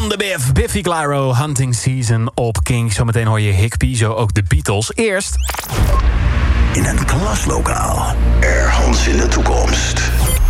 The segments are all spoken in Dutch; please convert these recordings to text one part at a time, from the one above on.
John de Biff, Biffy Clyro, Hunting Season op Kink. Zometeen hoor je Higby, zo ook de Beatles. Eerst... In een klaslokaal, ergens in de toekomst.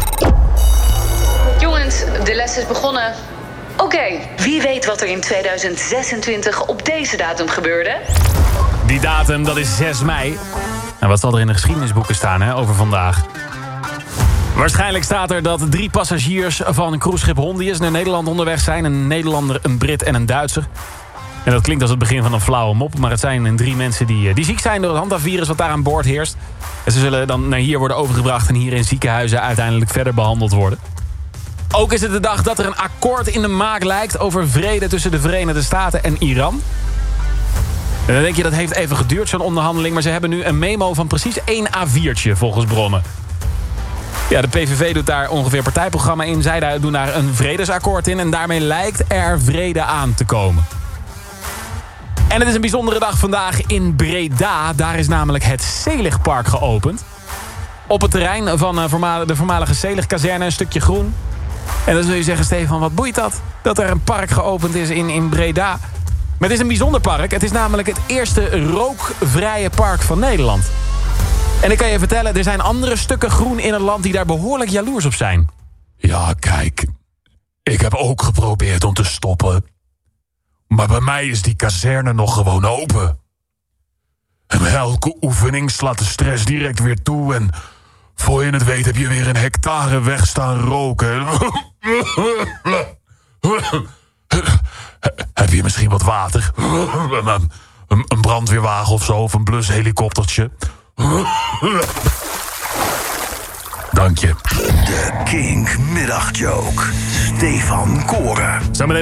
Jongens, de les is begonnen. Oké, wie weet wat er in 2026 op deze datum gebeurde? Die datum, dat is 6 mei. En wat zal er in de geschiedenisboeken staan over vandaag? Waarschijnlijk staat er dat 3 passagiers van cruiseschip Hondius naar Nederland onderweg zijn. Een Nederlander, een Brit en een Duitser. En dat klinkt als het begin van een flauwe mop, maar het zijn 3 mensen die ziek zijn door het hantavirus wat daar aan boord heerst. En ze zullen dan naar hier worden overgebracht en hier in ziekenhuizen uiteindelijk verder behandeld worden. Ook is het de dag dat er een akkoord in de maak lijkt over vrede tussen de Verenigde Staten en Iran. En dan denk je, dat heeft even geduurd, zo'n onderhandeling, maar ze hebben nu een memo van precies 1 A4'tje volgens bronnen. Ja, de PVV doet daar ongeveer partijprogramma in. Zij doen daar een vredesakkoord in en daarmee lijkt er vrede aan te komen. En het is een bijzondere dag vandaag in Breda. Daar is namelijk het Seligpark geopend. Op het terrein van de voormalige Selig-kazerne, een stukje groen. En dan zul je zeggen, Stefan, wat boeit dat? Dat er een park geopend is in Breda. Maar het is een bijzonder park. Het is namelijk het eerste rookvrije park van Nederland. En ik kan je vertellen, er zijn andere stukken groen in het land die daar behoorlijk jaloers op zijn. Ja, kijk. Ik heb ook geprobeerd om te stoppen. Maar bij mij is die kazerne nog gewoon open. En bij elke oefening slaat de stress direct weer toe. En voor je het weet heb je weer een hectare weg staan roken. Heb je misschien wat water? Een brandweerwagen of zo, of een blushelikoptertje? Dank je. De Kink Middagjoke. Stefan Koren.